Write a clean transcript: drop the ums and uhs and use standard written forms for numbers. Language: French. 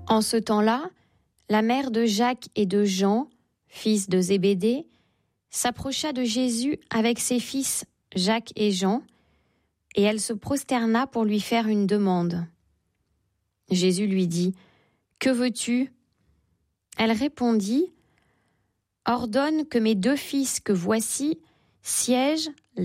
En ce temps-là, la mère de Jacques et de Jean, fils de Zébédée, s'approcha de Jésus avec ses fils Jacques et Jean, et elle se prosterna pour lui faire une demande. Jésus lui dit : « Que veux-tu ? » Elle répondit : « Ordonne que mes 2 fils que voici siègent